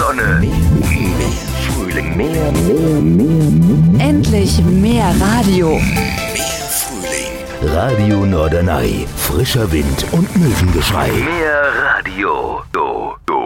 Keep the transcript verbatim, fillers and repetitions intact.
Sonne, mehr Frühling, mehr, mehr, mehr, mehr. Endlich mehr Radio. Mehr Frühling. Radio Norderney. Frischer Wind und Möwengeschrei. Mehr Radio. Do, do.